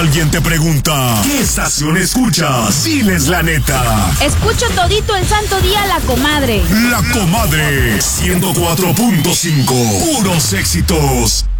alguien te pregunta, ¿qué estación escuchas? Diles la neta. Escucho todito el santo día La Comadre. La Comadre, 104.5, puros éxitos.